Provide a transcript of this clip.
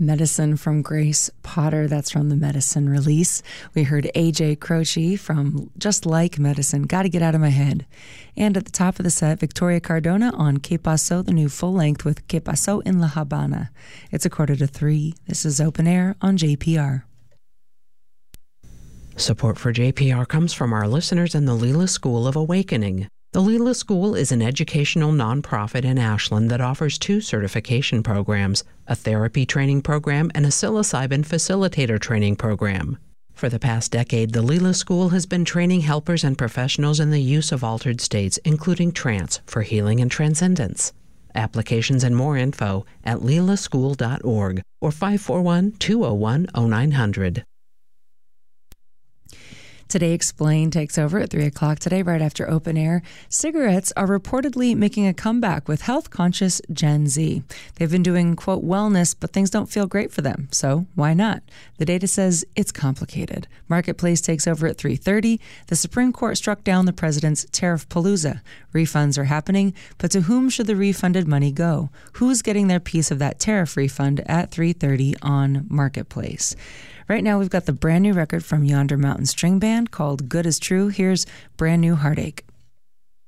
Medicine from Grace Potter. That's from the Medicine release. We heard AJ Croce from Just Like Medicine, Gotta Get Out of My Head. And at the top of the set, Victoria Cardona on Que Paso, the new full length with Que Paso in La Habana. It's 2:45. This is Open Air on JPR. Support for JPR comes from our listeners in the Lila School of Awakening. The Lila School is an educational nonprofit in Ashland that offers 2 certification programs, a therapy training program and a psilocybin facilitator training program. For the past decade, the Lila School has been training helpers and professionals in the use of altered states, including trance, for healing and transcendence. Applications and more info at lilaschool.org or 541-201-0900. Today Explained takes over at 3 o'clock today, right after Open Air. Cigarettes are reportedly making a comeback with health-conscious Gen Z. They've been doing, quote, wellness, but things don't feel great for them. So why not? The data says it's complicated. Marketplace takes over at 3:30. The Supreme Court struck down the president's tariff palooza. Refunds are happening, but to whom should the refunded money go? Who's getting their piece of that tariff refund at 3:30 on Marketplace? Right now, we've got the brand new record from Yonder Mountain String Band called Good Is True. Here's Brand New Heartache.